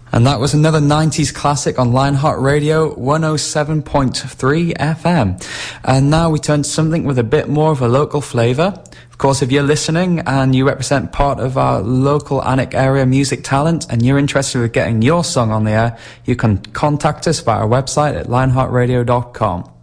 And that was another 90s classic on Lionheart Radio 107.3 FM. And now we turn to something with a bit more of a local flavour. Of course, if you're listening and you represent part of our local Alnwick area music talent and you're interested in getting your song on the air, you can contact us via our website at lionheartradio.com.